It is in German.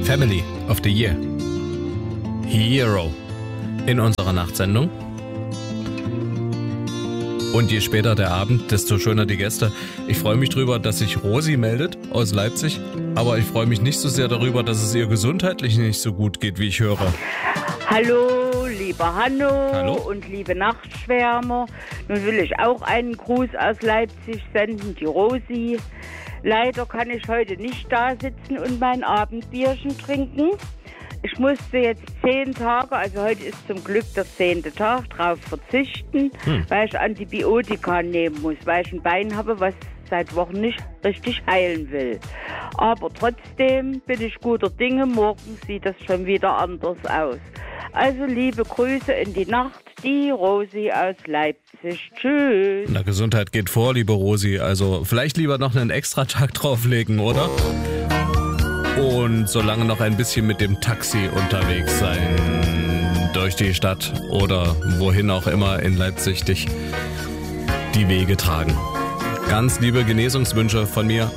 Family of the Year. Hero in unserer Nachtsendung. Und je später der Abend, desto schöner die Gäste. Ich freue mich drüber, dass sich Rosi meldet aus Leipzig. Aber ich freue mich nicht so sehr darüber, dass es ihr gesundheitlich nicht so gut geht, wie ich höre. Hallo, lieber Hanno. Hallo. Und liebe Nachtschwärmer. Nun will ich auch einen Gruß aus Leipzig senden, die Rosi. Leider kann ich heute nicht da sitzen und mein Abendbierchen trinken. Ich musste jetzt 10 Tage, also heute ist zum Glück der 10. Tag, darauf verzichten, weil ich Antibiotika nehmen muss, weil ich ein Bein habe, was seit Wochen nicht richtig heilen will. Aber trotzdem bin ich guter Dinge, morgen sieht das schon wieder anders aus. Also liebe Grüße in die Nacht, die Rosi aus Leipzig. Tschüss. Na, Gesundheit geht vor, liebe Rosi. Also vielleicht lieber noch einen Extratag drauflegen, oder? Und solange noch ein bisschen mit dem Taxi unterwegs sein, durch die Stadt oder wohin auch immer in Leipzig dich die Wege tragen. Ganz liebe Genesungswünsche von mir.